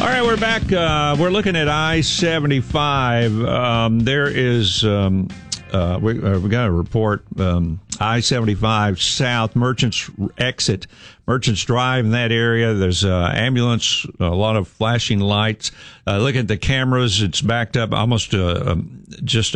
All right, we're back. We're looking at I-75. There is, we got a report, I-75 South, Merchants exit, Merchants Drive in that area. There's ambulance, a lot of flashing lights. Look at the cameras. It's backed up almost almost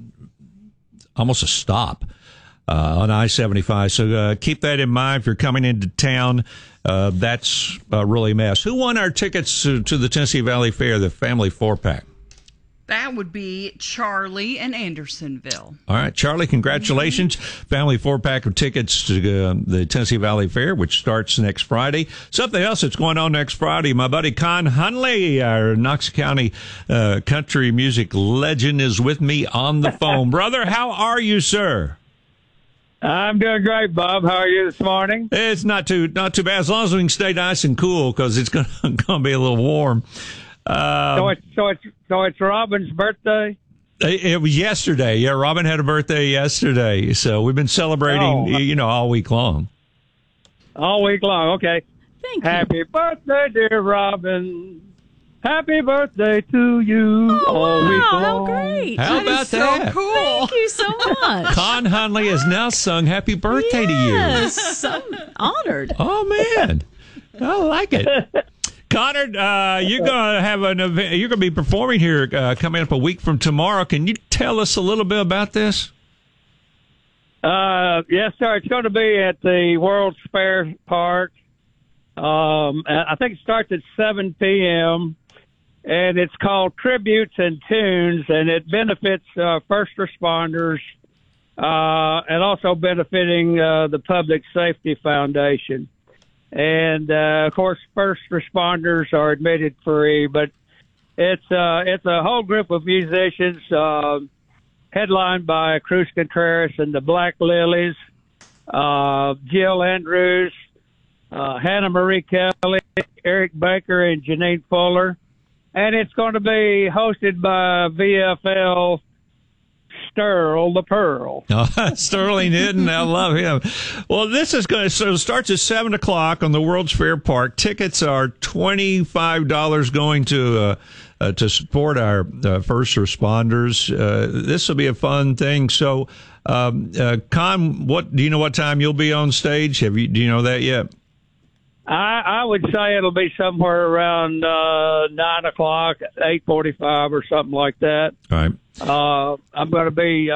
a stop on I-75. So keep that in mind if you're coming into town. That's really a mess. Who won our tickets to the Tennessee Valley Fair, the family 4-pack? That would be Charlie in Andersonville. All right, Charlie, congratulations. Family 4-pack of tickets to the Tennessee Valley Fair, which starts next Friday. Something else that's going on next Friday, my buddy Con Hunley, our Knox County country music legend, is with me on the phone. Brother, how are you, sir? I'm doing great, Bob. How are you this morning? It's not too bad, as long as we can stay nice and cool, because it's going to be a little warm. So it's Robin's birthday? It was yesterday. Yeah, Robin had a birthday yesterday, so we've been celebrating, all week long. All week long, okay. Thank you. Happy birthday, dear Robin. Happy birthday to you all week long. How great. How about that? So cool. Thank you so much. Con Hunley has now sung happy birthday to you. Yes, I'm honored. Oh, man. I like it. Connor, you're going to have an event. You're going to be performing here coming up a week from tomorrow. Can you tell us a little bit about this? Yes, sir. It's going to be at the World's Fair Park. I think it starts at 7 p.m., and it's called Tributes and Tunes, and it benefits first responders and also benefiting the Public Safety Foundation. And, of course, first responders are admitted free, but it's a whole group of musicians headlined by Cruz Contreras and the Black Lilies, Jill Andrews, Hannah Marie Kelly, Eric Baker, and Janine Fuller. And it's going to be hosted by VFL Sterl the Pearl. Sterling Hidden, I love him. Well, this is going to it starts at 7 o'clock on the World's Fair Park. Tickets are $25 going to support our first responders. This will be a fun thing. So, Con, do you know what time you'll be on stage? Do you know that yet? I would say it'll be somewhere around 9 o'clock, 8:45 or something like that. All right. I'm going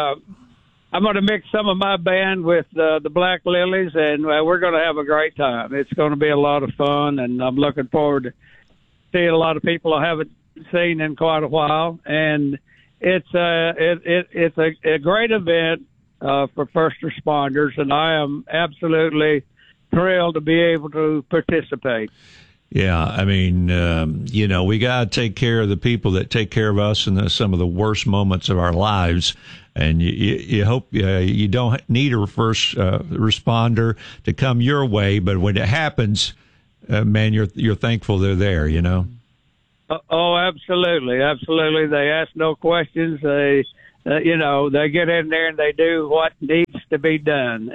to mix some of my band with the Black Lilies, and we're going to have a great time. It's going to be a lot of fun, and I'm looking forward to seeing a lot of people I haven't seen in quite a while. And it's a great event for first responders, and I am absolutely thrilled to be able to participate. Yeah, I mean, we got to take care of the people that take care of us in some of the worst moments of our lives. And you hope you don't need a first responder to come your way, but when it happens, man, you're thankful they're there. Oh, absolutely, absolutely. They ask no questions. They, they get in there and they do what needs to be done.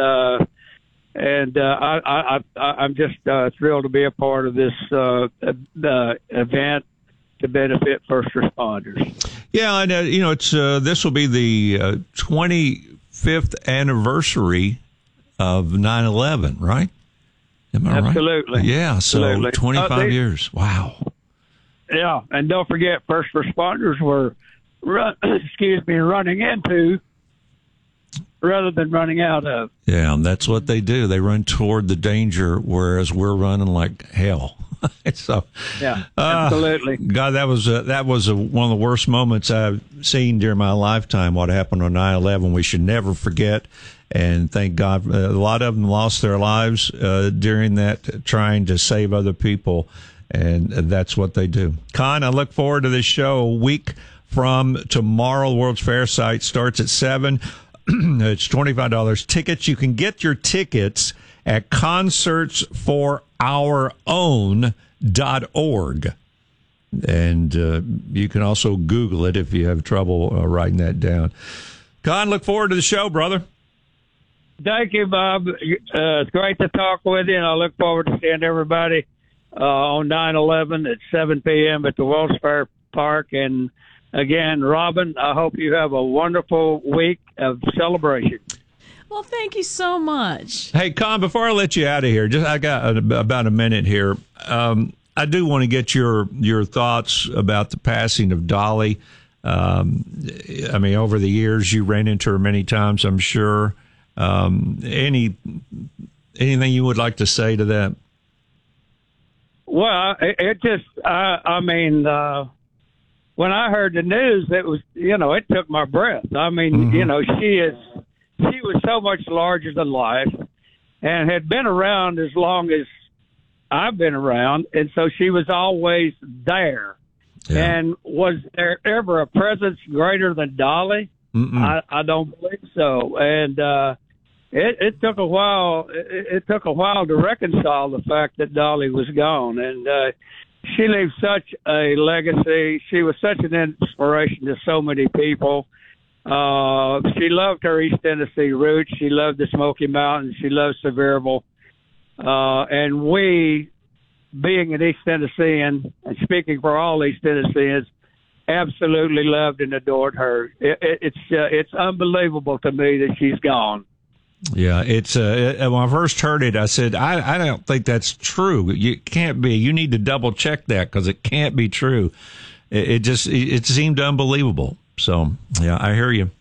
And I'm just thrilled to be a part of this event to benefit first responders. Yeah, and it's this will be the 25th anniversary of 9/11, right? Am I Absolutely. right? Yeah, so Absolutely. 25 years. Wow. Yeah, and don't forget, first responders were running into rather than running out of. Yeah, and that's what they do. They run toward the danger, whereas we're running like hell. So, yeah, absolutely. God, that was one of the worst moments I've seen during my lifetime. What happened on 9/11, we should never forget. And thank God, a lot of them lost their lives during that, trying to save other people, and that's what they do. Con, I look forward to this show a week from tomorrow. The World's Fair site starts at 7. It's $25 tickets. You can get your tickets at concertsforourOwn.org. And you can also Google it if you have trouble writing that down. Con, look forward to the show, brother. Thank you, Bob. It's great to talk with you, and I look forward to seeing everybody on 9/11 at 7 p.m. at the World's Fair Park. And again, Robin, I hope you have a wonderful week of celebration. Well, thank you so much. Hey, Con, before I let you out of here, I got about a minute here. I do want to get your thoughts about the passing of Dolly. I mean, over the years, you ran into her many times, I'm sure. Anything you would like to say to that? Well, it just, I mean, when I heard the news, it was, it took my breath. I mean, she was so much larger than life and had been around as long as I've been around. And so she was always there. Yeah. And was there ever a presence greater than Dolly? I don't believe so. And it took a while. It took a while to reconcile the fact that Dolly was gone. And she leaves such a legacy. She was such an inspiration to so many people. She loved her East Tennessee roots. She loved the Smoky Mountains. She loved Sevierville. And we, being an East Tennessean and speaking for all East Tennesseans, absolutely loved and adored her. It's unbelievable to me that she's gone. Yeah, it's when I first heard it, I said, I don't think that's true. It can't be. You need to double check that because it can't be true. It seemed unbelievable. So, yeah, I hear you.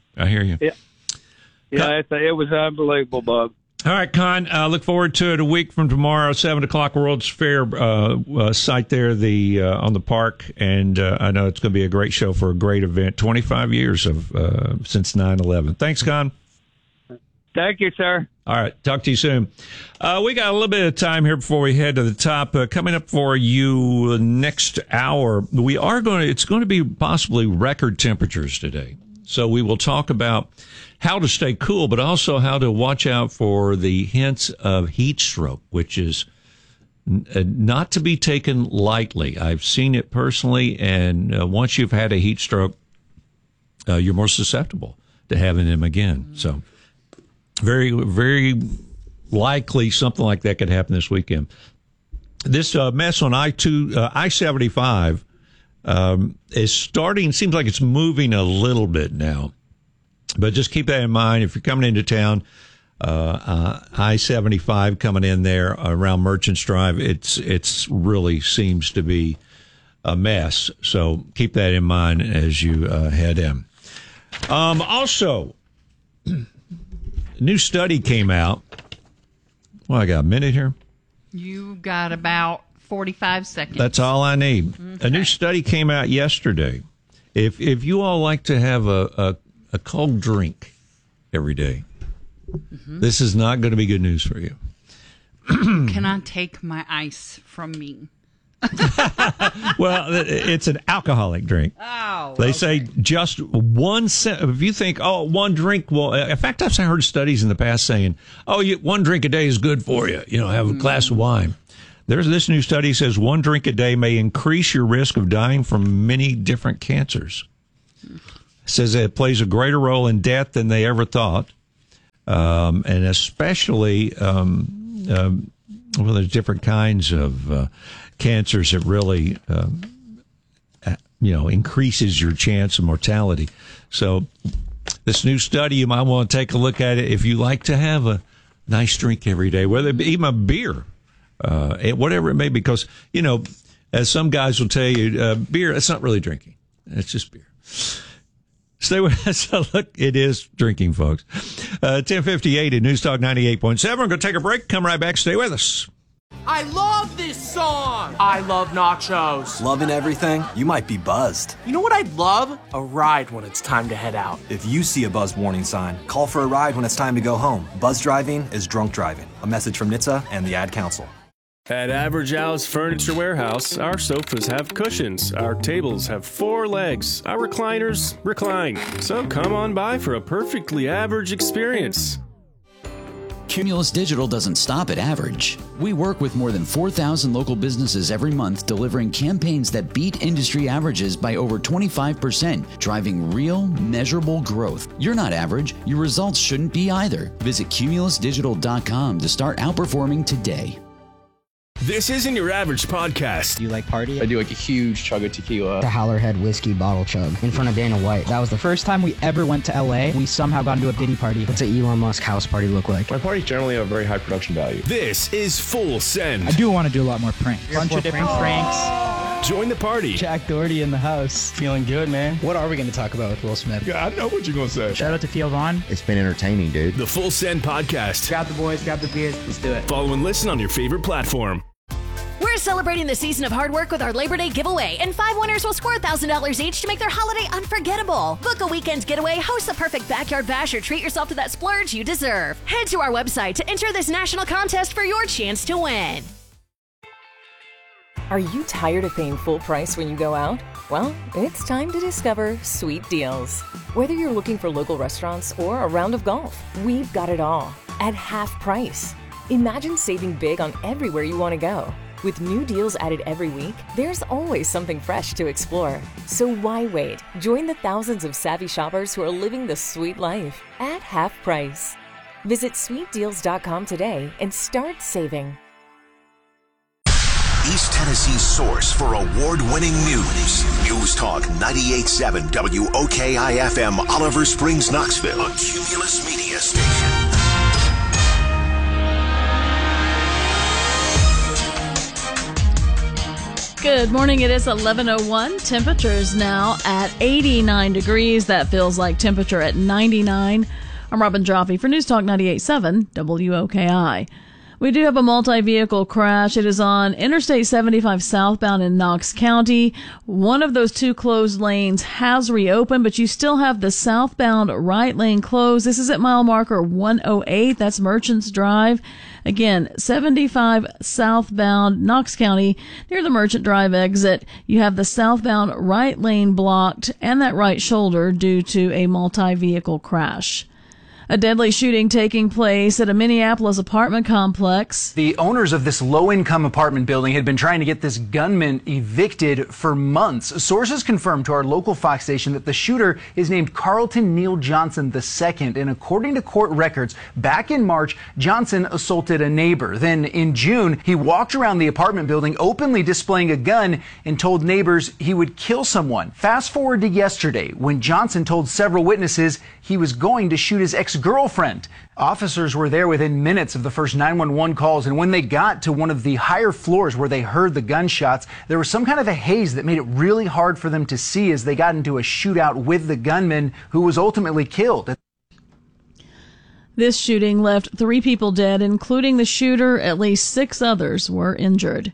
Yeah, it was unbelievable, Bub. All right, Con, look forward to it a week from tomorrow, 7 o'clock, World's Fair site there on the park. And I know it's going to be a great show for a great event. 25 years since 9/11. Thanks, Con. Thank you, sir. All right. Talk to you soon. We got a little bit of time here before we head to the top. Coming up for you next hour, it's going to be possibly record temperatures today. So we will talk about how to stay cool, but also how to watch out for the hints of heat stroke, which is not to be taken lightly. I've seen it personally, and once you've had a heat stroke, you're more susceptible to having them again. So very, very likely something like that could happen this weekend. This mess on I-75 is starting, seems like it's moving a little bit now. But just keep that in mind. If you're coming into town, I-75 coming in there around Merchants Drive, it's really seems to be a mess. So keep that in mind as you head in. Also, a new study came out. Well, I got a minute here. You got about 45 seconds. That's all I need. Okay. A new study came out yesterday. If you all like to have a cold drink every day, this is not going to be good news for you. Can I take my ice from me? Well, it's an alcoholic drink. Oh, they say just 1 cent. If you think, one drink will. In fact, I've heard studies in the past saying, one drink a day is good for you. Have a glass of wine. There's this new study says 1 drink a day may increase your risk of dying from many different cancers. It says it plays a greater role in death than they ever thought, and especially there's different kinds of cancers that really increases your chance of mortality. So this new study, you might want to take a look at it if you like to have a nice drink every day, whether it be even a beer, whatever it may be, because as some guys will tell you, beer, it's not really drinking, it's just beer. Stay with us. Look, it is drinking, folks. 10:58 at News Talk 98.7. We're going to take a break. Come right back. Stay with us. I love this song! I love nachos. Loving everything? You might be buzzed. You know what I'd love? A ride when it's time to head out. If you see a buzz warning sign, call for a ride when it's time to go home. Buzz driving is drunk driving. A message from NHTSA and the Ad Council. At Average Al's Furniture Warehouse, our sofas have cushions, our tables have 4 legs, our recliners recline. So come on by for a perfectly average experience. Cumulus Digital doesn't stop at average. We work with more than 4,000 local businesses every month, delivering campaigns that beat industry averages by over 25%, driving real, measurable growth. You're not average. Your results shouldn't be either. Visit cumulusdigital.com to start outperforming today. This isn't your average podcast. You like party? I do like a huge chug of tequila. The Howlerhead whiskey bottle chug in front of Dana White. That was the first time we ever went to LA. We somehow got into a Diddy party. What's an Elon Musk house party look like? My parties generally have a very high production value. This is Full Send. I do want to do a lot more pranks. Bunch of different pranks. Join the party. Jack Doherty in the house. Feeling good, man. What are we going to talk about with Will Smith? Yeah, I know what you're going to say. Shout out to Theo Vaughn. It's been entertaining, dude. The Full Send podcast. Grab the boys, grab the beers. Let's do it. Follow and listen on your favorite platform. We're celebrating the season of hard work with our Labor Day giveaway, and 5 winners will score $1,000 each to make their holiday unforgettable. Book a weekend getaway, host the perfect backyard bash, or treat yourself to that splurge you deserve. Head to our website to enter this national contest for your chance to win. Are you tired of paying full price when you go out? Well, it's time to discover Sweet Deals. Whether you're looking for local restaurants or a round of golf, we've got it all at half price. Imagine saving big on everywhere you want to go. With new deals added every week, there's always something fresh to explore. So why wait? Join the thousands of savvy shoppers who are living the sweet life at half price. Visit sweetdeals.com today and start saving. East Tennessee's source for award-winning news. News Talk 98.7 WOKI-FM, Oliver Springs, Knoxville. A Cumulus Media Station. Good morning. It is 11:01. Temperature is now at 89 degrees. That feels like temperature at 99. I'm Robin Joffe for News Talk 98.7 WOKI. We do have a multi-vehicle crash. It is on Interstate 75 southbound in Knox County. One of those two closed lanes has reopened, but you still have the southbound right lane closed. This is at mile marker 108. That's Merchants Drive. Again, 75 southbound Knox County near the Merchant Drive exit. You have the southbound right lane blocked and that right shoulder due to a multi-vehicle crash. A deadly shooting taking place at a Minneapolis apartment complex. The owners of this low-income apartment building had been trying to get this gunman evicted for months. Sources confirmed to our local Fox station that the shooter is named Carlton Neal Johnson II, and according to court records, back in March, Johnson assaulted a neighbor. Then in June, he walked around the apartment building openly displaying a gun and told neighbors he would kill someone. Fast forward to yesterday, when Johnson told several witnesses he was going to shoot his ex-girlfriend. Officers were there within minutes of the first 911 calls, and when they got to one of the higher floors where they heard the gunshots, there was some kind of a haze that made it really hard for them to see as they got into a shootout with the gunman who was ultimately killed. This shooting left 3 people dead, including the shooter. At least 6 others were injured.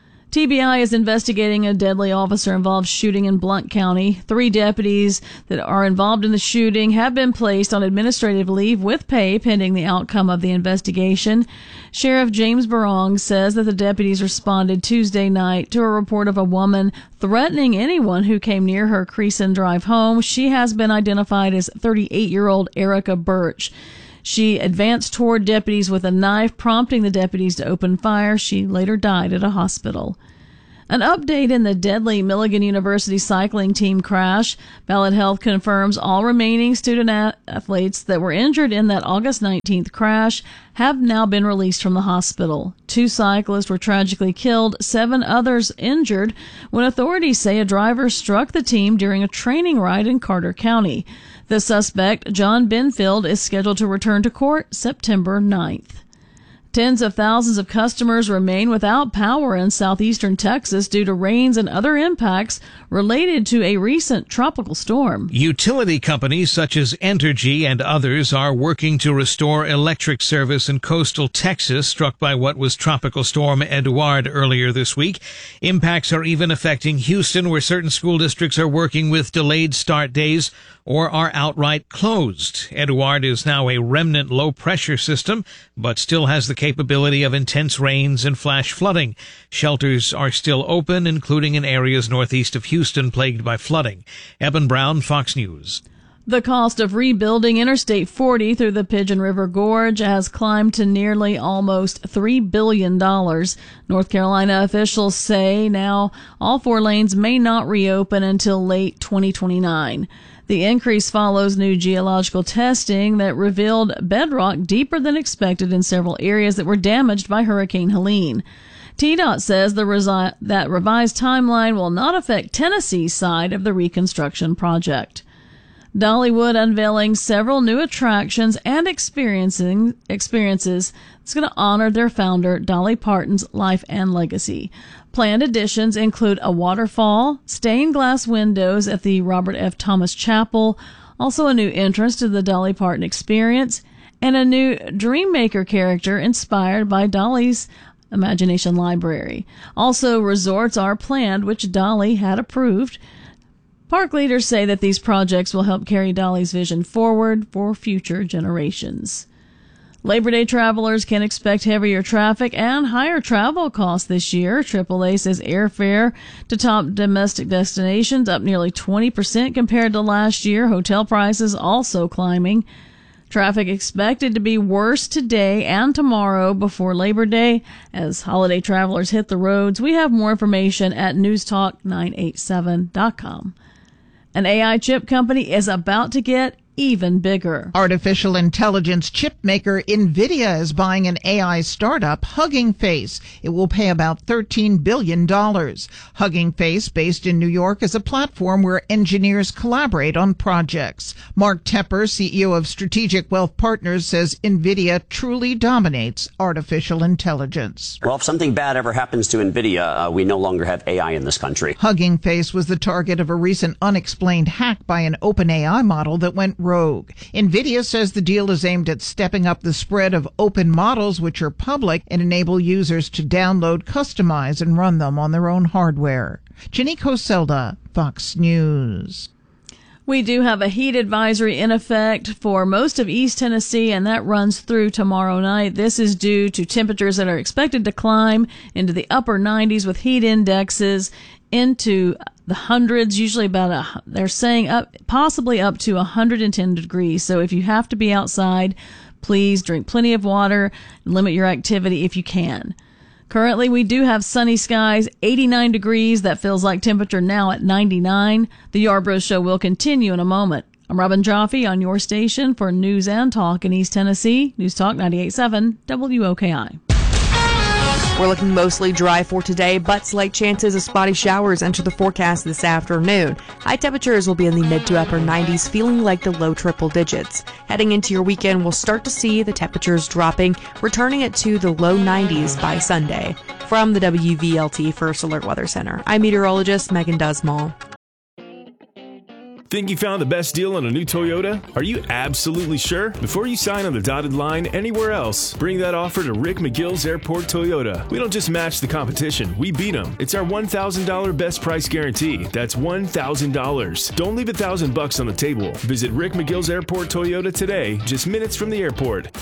TBI is investigating a deadly officer-involved shooting in Blount County. 3 deputies that are involved in the shooting have been placed on administrative leave with pay pending the outcome of the investigation. Sheriff James Barong says that the deputies responded Tuesday night to a report of a woman threatening anyone who came near her Creason Drive home. She has been identified as 38-year-old Erica Birch. She advanced toward deputies with a knife, prompting the deputies to open fire. She later died at a hospital. An update in the deadly Milligan University cycling team crash. Ballad Health confirms all remaining student athletes that were injured in that August 19th crash have now been released from the hospital. 2 cyclists were tragically killed, 7 others injured when authorities say a driver struck the team during a training ride in Carter County. The suspect, John Benfield, is scheduled to return to court September 9th. Tens of thousands of customers remain without power in southeastern Texas due to rains and other impacts related to a recent tropical storm. Utility companies such as Entergy and others are working to restore electric service in coastal Texas struck by what was Tropical Storm Eduard earlier this week. Impacts are even affecting Houston, where certain school districts are working with delayed start days or are outright closed. Eduard is now a remnant low-pressure system, but still has the capability of intense rains and flash flooding. Shelters are still open, including in areas northeast of Houston plagued by flooding. Eben Brown, Fox News. The cost of rebuilding Interstate 40 through the Pigeon River Gorge has climbed to nearly almost $3 billion. North Carolina officials say now all 4 lanes may not reopen until late 2029. The increase follows new geological testing that revealed bedrock deeper than expected in several areas that were damaged by Hurricane Helene. TDOT says that revised timeline will not affect Tennessee's side of the reconstruction project. Dollywood unveiling several new attractions and experiences that's going to honor their founder, Dolly Parton's life and legacy. Planned additions include a waterfall, stained glass windows at the Robert F. Thomas Chapel, also a new entrance to the Dolly Parton Experience, and a new Dreammaker character inspired by Dolly's Imagination Library. Also, resorts are planned, which Dolly had approved. Park leaders say that these projects will help carry Dolly's vision forward for future generations. Labor Day travelers can expect heavier traffic and higher travel costs this year. AAA says airfare to top domestic destinations up nearly 20% compared to last year. Hotel prices also climbing. Traffic expected to be worse today and tomorrow before Labor Day as holiday travelers hit the roads. We have more information at newstalk987.com. An AI chip company is about to get even bigger. Artificial intelligence chip maker NVIDIA is buying an AI startup, Hugging Face. It will pay about $13 billion. Hugging Face, based in New York, is a platform where engineers collaborate on projects. Mark Tepper, CEO of Strategic Wealth Partners, says NVIDIA truly dominates artificial intelligence. Well, if something bad ever happens to NVIDIA, we no longer have AI in this country. Hugging Face was the target of a recent unexplained hack by an OpenAI model that went rogue. NVIDIA says the deal is aimed at stepping up the spread of open models which are public and enable users to download, customize, and run them on their own hardware. Jenny Coselda, Fox News. We do have a heat advisory in effect for most of East Tennessee, and that runs through tomorrow night. This is due to temperatures that are expected to climb into the upper 90s with heat indexes into the hundreds, usually they're saying possibly up to 110 degrees. So if you have to be outside, please drink plenty of water and limit your activity if you can. Currently, we do have sunny skies, 89 degrees. That feels like temperature now at 99. The Yarbrough Show will continue in a moment. I'm Robin Jaffe on your station for News and Talk in East Tennessee. News Talk 98.7 WOKI. We're looking mostly dry for today, but slight chances of spotty showers enter the forecast this afternoon. High temperatures will be in the mid to upper 90s, feeling like the low triple digits. Heading into your weekend, we'll start to see the temperatures dropping, returning it to the low 90s by Sunday. From the WVLT First Alert Weather Center, I'm meteorologist Megan Dusmall. Think you found the best deal on a new Toyota? Are you absolutely sure? Before you sign on the dotted line anywhere else, bring that offer to Rick McGill's Airport Toyota. We don't just match the competition, we beat them. It's our $1,000 best price guarantee. That's $1,000. Don't leave $1,000 on the table. Visit Rick McGill's Airport Toyota today, just minutes from the airport.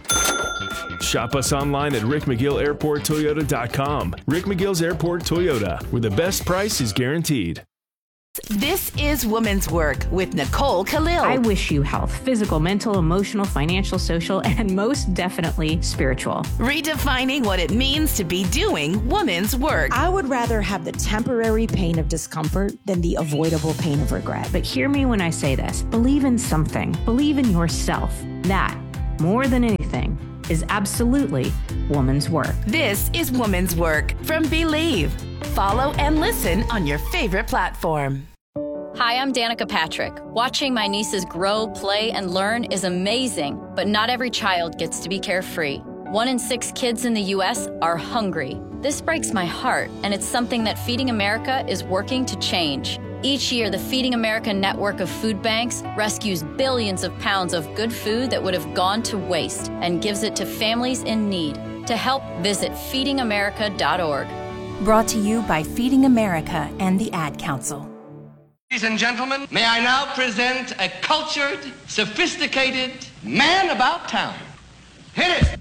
Shop us online at rickmcgillairporttoyota.com. Rick McGill's Airport Toyota, where the best price is guaranteed. This is Women's Work with Nicole Khalil. I wish you health, physical, mental, emotional, financial, social, and most definitely spiritual. Redefining what it means to be doing women's work. I would rather have the temporary pain of discomfort than the avoidable pain of regret. But hear me when I say this. Believe in something. Believe in yourself. That, more than anything, is absolutely woman's work. This is Women's Work from Believe. Follow and listen on your favorite platform. Hi, I'm Danica Patrick. Watching my nieces grow, play, and learn is amazing, but not every child gets to be carefree. 1 in 6 kids in the U.S. are hungry. This breaks my heart, and it's something that Feeding America is working to change. Each year, the Feeding America network of food banks rescues billions of pounds of good food that would have gone to waste and gives it to families in need. To help, visit feedingamerica.org. Brought to you by Feeding America and the Ad Council. Ladies and gentlemen, may I now present a cultured, sophisticated man about town. Hit it!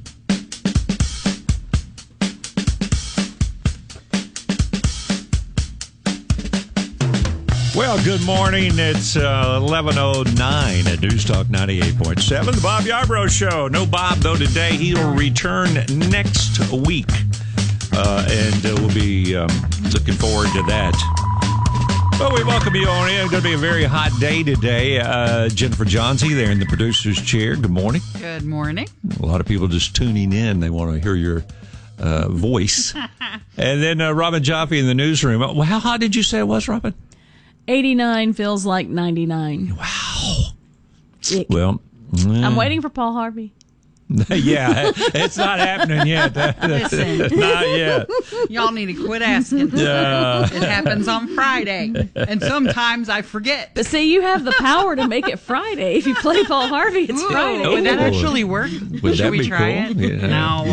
Well, good morning. It's 11:09 at News Talk 98.7, the Bob Yarbrough Show. No Bob, though, today. He'll return next week, and we'll be looking forward to that. Well, we welcome you on in. It's going to be a very hot day today. Jennifer Johnsey there in the producer's chair. Good morning. Good morning. A lot of people just tuning in. They want to hear your voice. And then Robin Jaffe in the newsroom. Well, how hot did you say it was, Robin? 89 feels like 99. Wow. Ick. Well, I'm waiting for Paul Harvey. Yeah, it's not happening yet. Listen. Not yet. Y'all need to quit asking. It happens on Friday, and sometimes I forget. But see, you have the power to make it Friday. If you play Paul Harvey, it's Friday. Would that actually work? Would Should that we be try cool? it? Yeah.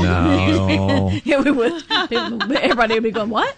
No. Yeah, we would. Everybody would be going, what?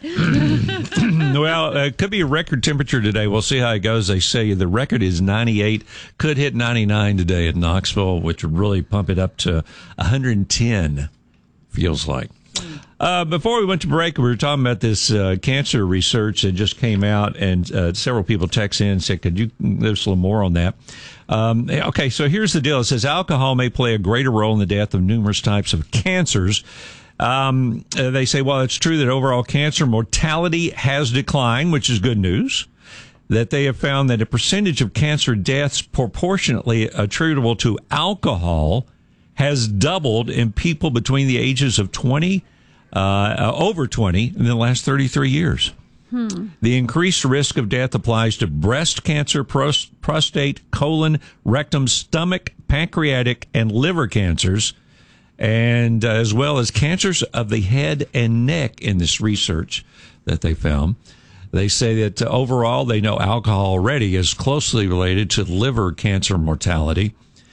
Well, it could be a record temperature today. We'll see how it goes. They say the record is 98. Could hit 99 today at Knoxville, which would really pump it up to 110, feels like. Before we went to break, we were talking about this cancer research that just came out, and several people text in and said, could you there's a little more on that? Okay, so here's the deal. It says alcohol may play a greater role in the death of numerous types of cancers. They say, well, it's true that overall cancer mortality has declined, which is good news. That they have found that a percentage of cancer deaths proportionately attributable to alcohol has doubled in people between the ages of 20, over 20 in the last 33 years. The increased risk of death applies to breast cancer, prostate, colon, rectum, stomach, pancreatic, and liver cancers, and as well as cancers of the head and neck in this research that they found. They say that overall, they know alcohol already is closely related to liver cancer mortality.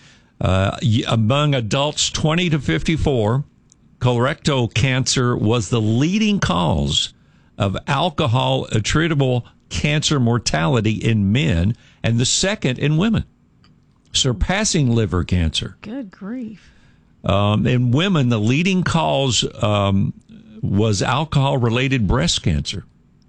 Among adults 20 to 54, colorectal cancer was the leading cause of alcohol attributable cancer mortality in men and the second in women, surpassing liver cancer. Good grief. In women, the leading cause was alcohol-related breast cancer.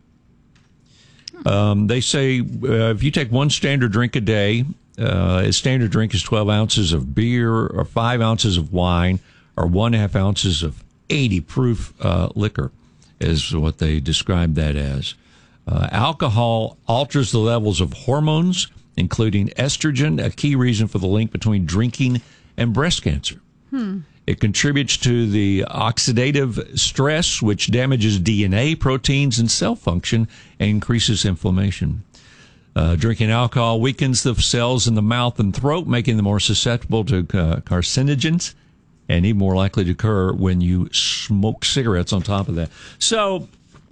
They say if you take one standard drink a day, a standard drink is 12 ounces of beer or 5 ounces of wine or 1.5 ounces of 80 proof liquor is what they describe that as. Alcohol alters the levels of hormones, including estrogen, a key reason for the link between drinking and breast cancer. It contributes to the oxidative stress, which damages DNA, proteins, and cell function and increases inflammation. Drinking alcohol weakens the cells in the mouth and throat, making them more susceptible to carcinogens and even more likely to occur when you smoke cigarettes on top of that. So,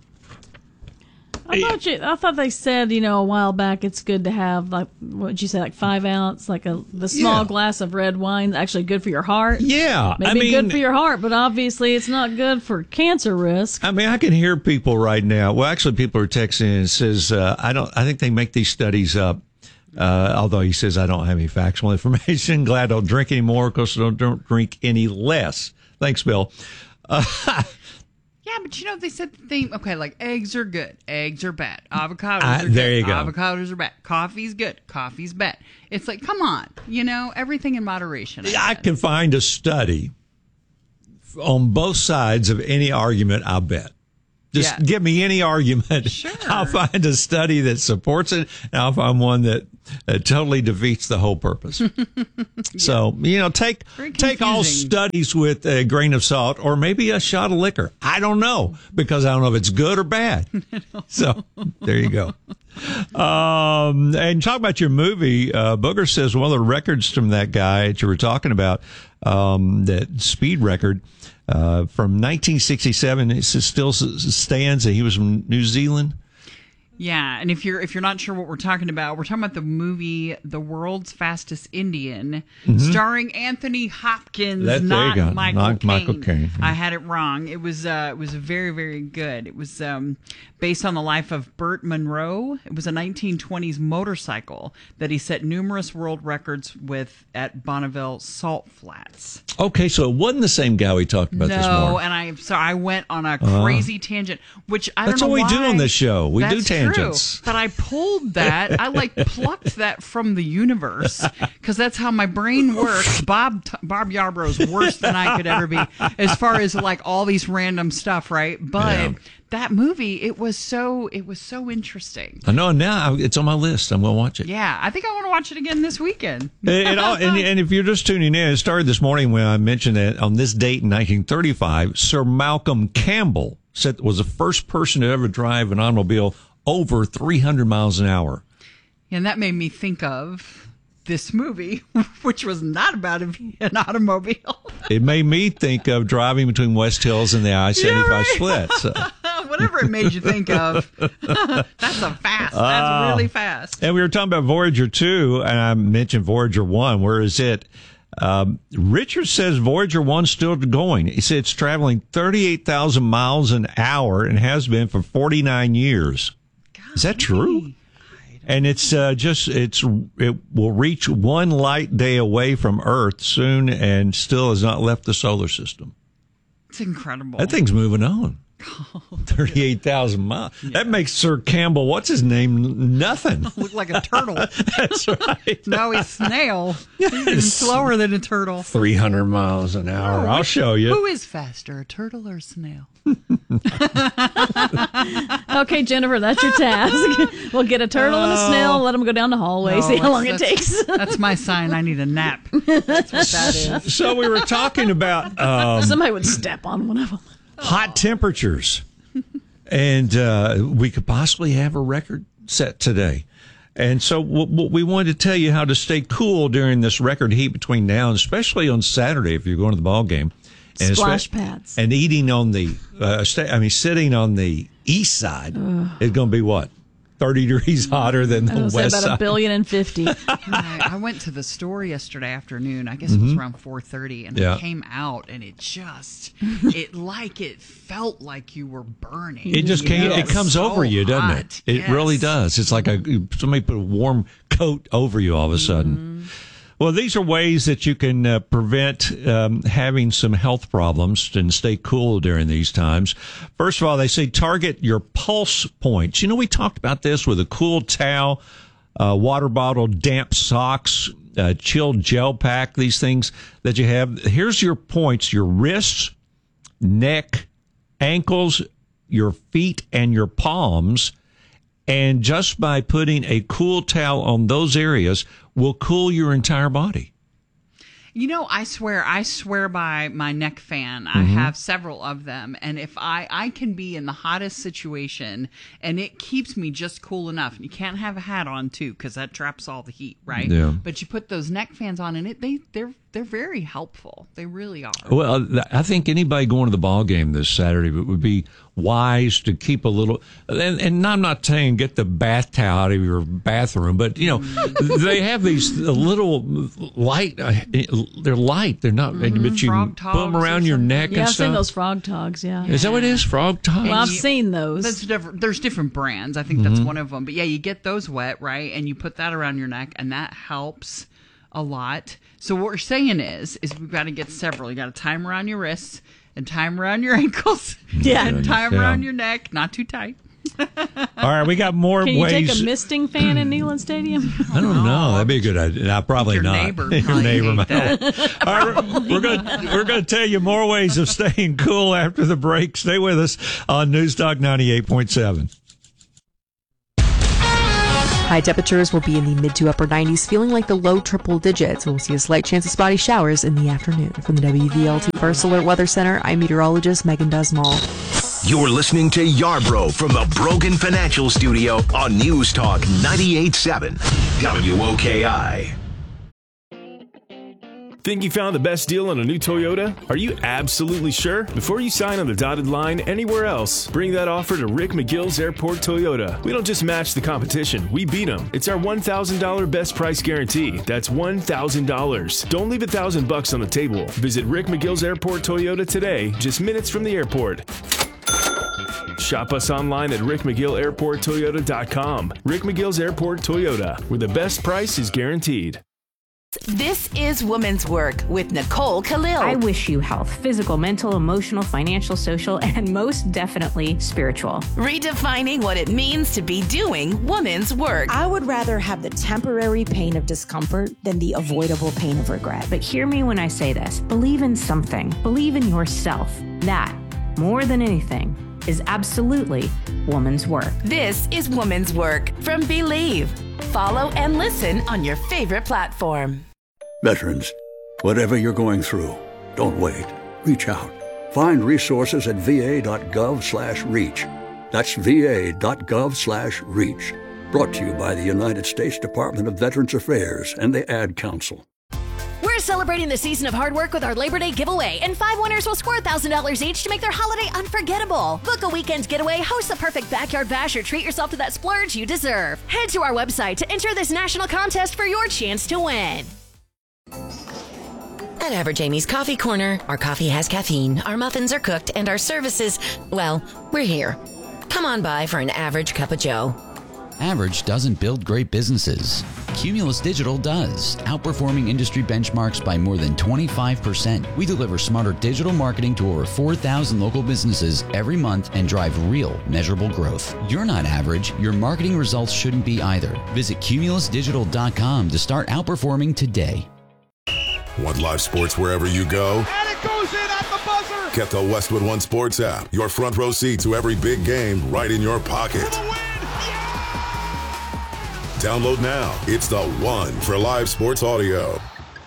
I thought they said, a while back, it's good to have, like, what did you say, like 5 ounce, like the small glass of red wine, actually good for your heart. Yeah. Maybe good for your heart, but obviously it's not good for cancer risk. I mean, I can hear people right now. Well, actually, people are texting and says, I think they make these studies up. Although he says, I don't have any factual information. Glad I don't drink anymore because I don't drink any less. Thanks, Bill. Yeah, but they said the thing, okay, like eggs are good, eggs are bad, avocados are good, there you go. Avocados are bad, coffee's good, coffee's bad. It's like, come on, everything in moderation. I can find a study on both sides of any argument, I'll bet. Just give me any argument. Sure. I'll find a study that supports it, and I'll find one that totally defeats the whole purpose. So, take all studies with a grain of salt or maybe a shot of liquor. I don't know, because I don't know if it's good or bad. So, there you go. And talk about your movie. Booger says one of the records from that guy that you were talking about, that speed record, from 1967, it still stands. He was from New Zealand. Yeah, and if you're not sure what we're talking about the movie The World's Fastest Indian, starring Anthony Hopkins, not Michael Caine. I had it wrong. It was very, very good. It was based on the life of Burt Munro. It was a 1920s motorcycle that he set numerous world records with at Bonneville Salt Flats. Okay, so it wasn't the same guy we talked about this morning. No, and I went on a crazy tangent, which I don't know why. That's what we do on this show. We do tangents. tangents. But I pulled that. I plucked that from the universe because that's how my brain works. Bob Yarbrough's worse than I could ever be as far as all these random stuff, right? But that movie, it was so interesting. I know, now it's on my list. I'm going to watch it. Yeah, I think I want to watch it again this weekend. And if you're just tuning in, it started this morning when I mentioned that on this date in 1935, Sir Malcolm Campbell was the first person to ever drive an automobile over 300 miles an hour. And that made me think of this movie, which was not about an automobile. It made me think of driving between West Hills and the I-75 split. So. Whatever it made you think of. That's really fast. And we were talking about Voyager 2, and I mentioned Voyager 1. Where is it? Richard says Voyager 1's still going. He said it's traveling 38,000 miles an hour and has been for 49 years. Is that true? And it will reach one light day away from Earth soon and still has not left the solar system. It's incredible. That thing's moving on. 38,000 miles. Yeah. That makes Sir Campbell, what's his name, nothing. Look like a turtle. That's right. No, he's snail. He's even slower than a turtle. 300 miles an hour. I'll show you. Who is faster, a turtle or a snail? Okay, Jennifer, that's your task. We'll get a turtle and a snail, let them go down the hallway, see how long it takes. That's my sign. I need a nap. That's what that is. So we were talking about... somebody would step on one of them. Hot temperatures. And we could possibly have a record set today. And so we wanted to tell you how to stay cool during this record heat between now and especially on Saturday if you're going to the ball game. And splash pads. And eating on the, sitting on the east side is going to be what? 30 degrees hotter than the west side. About 1,050,000,000. I went to the store yesterday afternoon. I guess it was around 4:30, and I came out, and it felt like you were burning. It just came. It comes so over you, doesn't it? It really does. It's like somebody put a warm coat over you all of a sudden. Well, these are ways that you can prevent having some health problems and stay cool during these times. First of all, they say target your pulse points. You know, we talked about this with a cool towel, water bottle, damp socks, chilled gel pack, these things that you have. Here's your points, your wrists, neck, ankles, your feet, and your palms. And just by putting a cool towel on those areas will cool your entire body. You know, I swear by my neck fan. I have several of them. And if I can be in the hottest situation and it keeps me just cool enough. You can't have a hat on too, because that traps all the heat, right? Yeah. But you put those neck fans on and they're very helpful. They really are. Well, I think anybody going to the ball game this Saturday would be wise to keep a little, and I'm not saying get the bath towel out of your bathroom, but you know, they have these little light, they're light, they're not, but you can put them around your neck and stuff. Yeah, I've seen those frog togs, yeah. Is that what it is, frog togs? Well, I've seen those. There's different brands. I think that's one of them. But yeah, you get those wet, right? And you put that around your neck, and that helps a lot. So what we're saying is we've got to get several. You got to tie them around your wrists and tie them around your ankles. Yeah. And tie them around your neck. Not too tight. All right, we got more ways. Can you take a misting fan in Neyland Stadium? I don't know. That'd be a good idea. No, probably not. Your neighbor might. All right, we're going to tell you more ways of staying cool after the break. Stay with us on News Talk 98.7. High temperatures will be in the mid to upper 90s, feeling like the low triple digits. We'll see a slight chance of spotty showers in the afternoon. From the WVLT First Alert Weather Center, I'm meteorologist Megan Desmall. You're listening to Yarbrough from the Brogan Financial Studio on News Talk 98.7 WOKI. Think you found the best deal on a new Toyota? Are you absolutely sure? Before you sign on the dotted line anywhere else, bring that offer to Rick McGill's Airport Toyota. We don't just match the competition, we beat them. It's our $1,000 best price guarantee. That's $1,000. Don't leave $1,000 on the table. Visit Rick McGill's Airport Toyota today, just minutes from the airport. Shop us online at rickmcgillairporttoyota.com. Rick McGill's Airport Toyota, where the best price is guaranteed. This is Women's Work with Nicole Khalil. I wish you health, physical, mental, emotional, financial, social, and most definitely spiritual. Redefining what it means to be doing women's work. I would rather have the temporary pain of discomfort than the avoidable pain of regret. But hear me when I say this. Believe in something. Believe in yourself. That, more than anything, is absolutely woman's work. This is Woman's Work from Believe. Follow and listen on your favorite platform. Veterans, whatever you're going through, don't wait. Reach out. Find resources at va.gov/reach. That's va.gov/reach. Brought to you by the United States Department of Veterans Affairs and the Ad Council. We're celebrating the season of hard work with our Labor Day giveaway, and 5 winners will score $1,000 each to make their holiday unforgettable. Book a weekend getaway, host the perfect backyard bash, or treat yourself to that splurge you deserve. Head to our website to enter this national contest for your chance to win. At Average Amy's Coffee Corner, our coffee has caffeine, our muffins are cooked, and our services, well, we're here. Come on by for an average cup of joe. Average doesn't build great businesses. Cumulus Digital does, outperforming industry benchmarks by more than 25%. We deliver smarter digital marketing to over 4,000 local businesses every month and drive real, measurable growth. You're not average. Your marketing results shouldn't be either. Visit cumulusdigital.com to start outperforming today. Want live sports wherever you go? And it goes in at the buzzer! Get the Westwood One Sports app. Your front row seat to every big game right in your pocket. Download now. It's the one for live sports audio.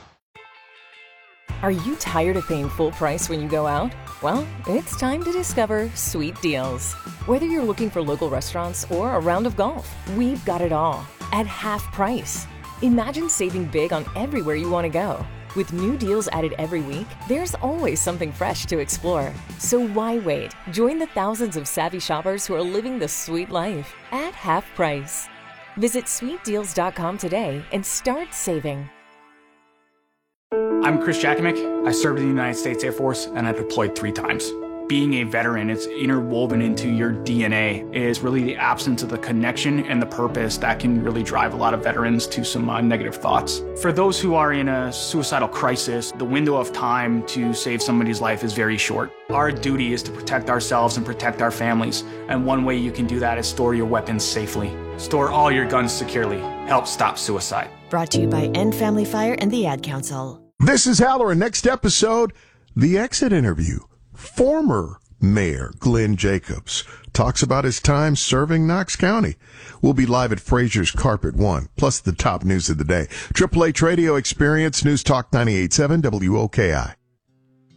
Are you tired of paying full price when you go out? Well, it's time to discover Sweet Deals. Whether you're looking for local restaurants or a round of golf, we've got it all at half price. Imagine saving big on everywhere you want to go. With new deals added every week, there's always something fresh to explore. So why wait? Join the thousands of savvy shoppers who are living the sweet life at half price. Visit sweetdeals.com today and start saving. I'm Chris Jakimick. I served in the United States Air Force and I deployed 3 times. Being a veteran, it's interwoven into your DNA. It is really the absence of the connection and the purpose that can really drive a lot of veterans to some negative thoughts. For those who are in a suicidal crisis, the window of time to save somebody's life is very short. Our duty is to protect ourselves and protect our families. And one way you can do that is store your weapons safely. Store all your guns securely. Help stop suicide. Brought to you by End Family Fire and the Ad Council. This is Halloran. Next episode, the exit interview. Former Mayor Glenn Jacobs talks about his time serving Knox County. We'll be live at Frazier's Carpet One, plus the top news of the day. Triple H Radio Experience, News Talk 98.7 WOKI.